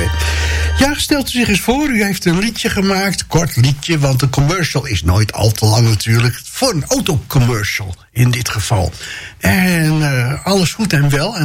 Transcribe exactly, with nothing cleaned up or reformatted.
Ja, stelt u zich eens voor, u heeft een liedje gemaakt, kort liedje, want een commercial is nooit al te lang natuurlijk. Voor een autocommercial in dit geval. En uh, alles goed en wel.